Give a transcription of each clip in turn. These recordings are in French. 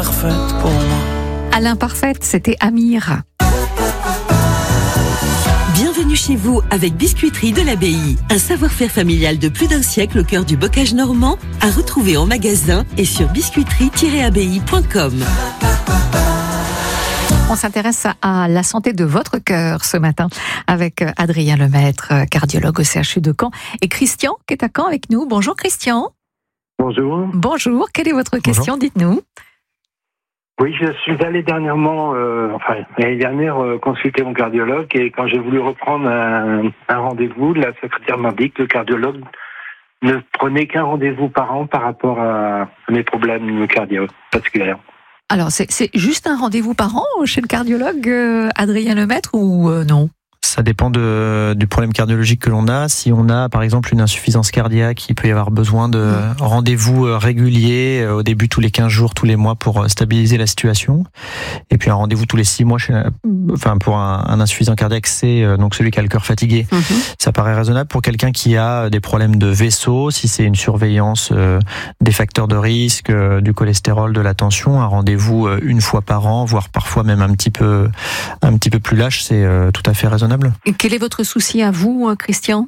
parfaite pour moi. À l'imparfaite, c'était Amir. Bienvenue chez vous avec Biscuiterie de l'Abbaye. Un savoir-faire familial de plus d'un siècle au cœur du bocage normand, à retrouver en magasin et sur biscuiterie-abbaye.com. On s'intéresse à la santé de votre cœur ce matin avec Adrien Lemaître, cardiologue au CHU de Caen, et Christian qui est à Caen avec nous. Bonjour Christian. Bonjour. Bonjour, quelle est votre question? Dites-nous. Oui, je suis allé dernièrement, l'année dernière, consulter mon cardiologue, et quand j'ai voulu reprendre un rendez-vous, la secrétaire m'a dit que le cardiologue ne prenait qu'un rendez-vous par an par rapport à mes problèmes cardiovasculaires. Alors, c'est juste un rendez-vous par an chez le cardiologue Adrien Lemaître ou non? Ça dépend du problème cardiologique que l'on a. Si on a, par exemple, une insuffisance cardiaque, il peut y avoir besoin de rendez-vous réguliers, au début tous les 15 jours, tous les mois, pour stabiliser la situation. Et puis un rendez-vous tous les 6 mois pour un insuffisant cardiaque, c'est donc celui qui a le cœur fatigué. Ça paraît raisonnable pour quelqu'un qui a des problèmes de vaisseau, si c'est une surveillance des facteurs de risque, du cholestérol, de la tension, un rendez-vous une fois par an, voire parfois même un petit peu plus lâche, c'est tout à fait raisonnable. Et quel est votre souci à vous, Christian?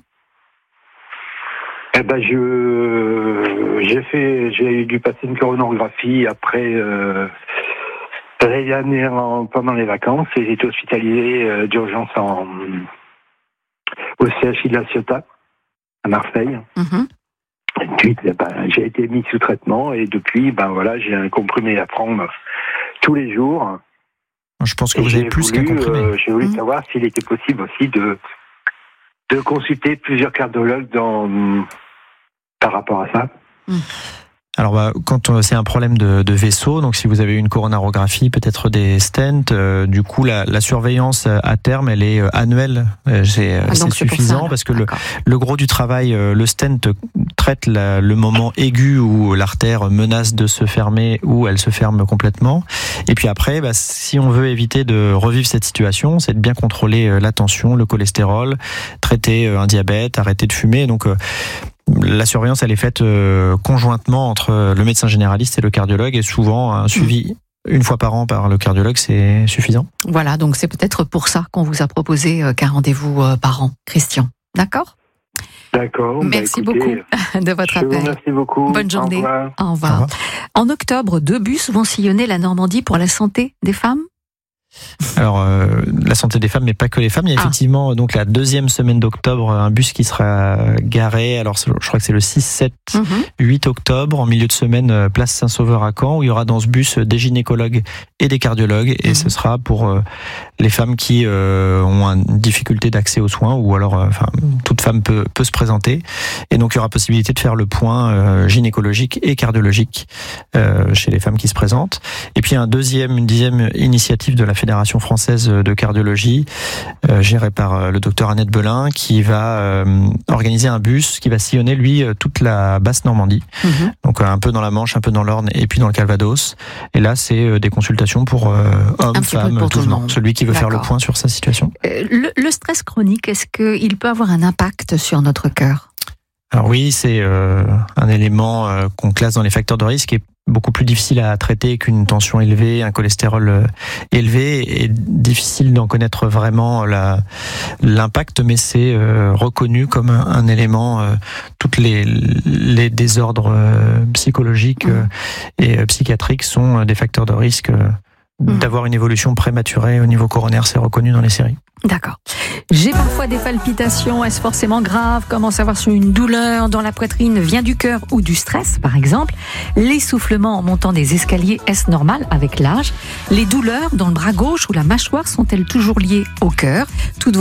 J'ai dû passer une coronarographie après l'année dernière pendant les vacances, et j'ai été hospitalisé d'urgence au CHU de la Ciotat à Marseille. Et puis, j'ai été mis sous traitement, et depuis, j'ai un comprimé à prendre tous les jours. Je pense que vous avez plus qu'un comprimé. J'ai voulu savoir s'il était possible aussi de consulter plusieurs cardiologues par rapport à ça. Alors, quand c'est un problème de vaisseau, donc si vous avez une coronarographie, peut-être des stents, du coup, la surveillance à terme, elle est annuelle. C'est suffisant ça, parce que le gros du travail, le stent traite le moment aigu où l'artère menace de se fermer ou elle se ferme complètement. Et puis après, si on veut éviter de revivre cette situation, c'est de bien contrôler la tension, le cholestérol, traiter un diabète, arrêter de fumer. Donc, la surveillance, elle est faite conjointement entre le médecin généraliste et le cardiologue, et souvent un suivi une fois par an par le cardiologue, c'est suffisant. Voilà, donc c'est peut-être pour ça qu'on vous a proposé qu'un rendez-vous par an. Christian, d'accord? D'accord. Merci beaucoup de votre appel. Merci beaucoup. Bonne journée. Au revoir. Au revoir. En octobre, 2 bus vont sillonner la Normandie pour la santé des femmes. Alors, la santé des femmes, mais pas que les femmes. Il y a effectivement donc la 2e semaine d'octobre un bus qui sera garé. Alors, je crois que c'est le 6, 7, 8 octobre, en milieu de semaine, place Saint-Sauveur à Caen, où il y aura dans ce bus des gynécologues et des cardiologues. Et ce sera pour les femmes qui ont une difficulté d'accès aux soins, ou alors, toute femme peut se présenter. Et donc, il y aura possibilité de faire le point gynécologique et cardiologique chez les femmes qui se présentent. Et puis, une dixième initiative de la Fédération française de cardiologie, gérée par le docteur Annette Belin, qui va organiser un bus qui va sillonner, lui, toute la basse Normandie. Donc un peu dans la Manche, un peu dans l'Orne, et puis dans le Calvados. Et là, c'est des consultations pour hommes, femmes, tout le monde. Celui qui veut faire le point sur sa situation. Le stress chronique, est-ce qu'il peut avoir un impact sur notre cœur? Alors oui, c'est un élément qu'on classe dans les facteurs de risque, et beaucoup plus difficile à traiter qu'une tension élevée, un cholestérol élevé, et difficile d'en connaître vraiment l'impact, mais c'est reconnu comme un élément. Toutes les désordres psychologiques et psychiatriques sont des facteurs de risque d'avoir une évolution prématurée au niveau coronaire, c'est reconnu dans les séries. D'accord. J'ai parfois des palpitations, est-ce forcément grave? Comment savoir si une douleur dans la poitrine vient du cœur ou du stress, par exemple? L'essoufflement en montant des escaliers, est-ce normal avec l'âge? Les douleurs dans le bras gauche ou la mâchoire sont-elles toujours liées au cœur?